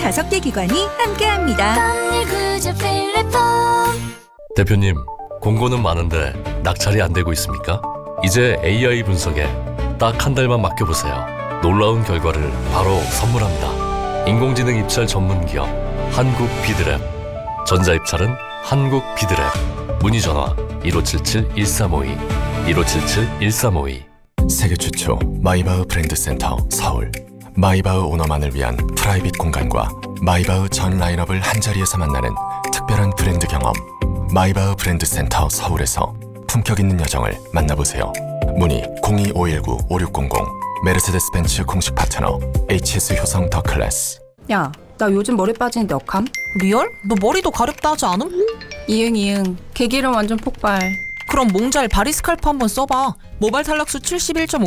5개 기관이 함께합니다. 대표님, 공고는 많은데 낙찰이 안 되고 있습니까? 이제 AI 분석에 딱 한 달만 맡겨보세요. 놀라운 결과를 바로 선물합니다. 인공지능 입찰 전문 기업 한국 비드랩. 전자 입찰은 한국 비드랩. 문의 전화 1577-1352 1577-1352. 세계 최초 마이바흐 브랜드 센터 서울. 마이바흐 오너만을 위한 프라이빗 공간과 마이바흐 전 라인업을 한자리에서 만나는 특별한 브랜드 경험. 마이바흐 브랜드 센터 서울에서 품격 있는 여정을 만나보세요. 문의 02-519-5600. 메르세데스 벤츠 공식 파트너 HS 효성 더 클래스. 야, 나 요즘 머리 빠지는데 어감? 리얼? 너 머리도 가렵다 하지 않음? 이응. 개기름 완전 폭발. 그럼 몽잘 바리스칼프 한번 써봐. 모발 탈락수 71.5%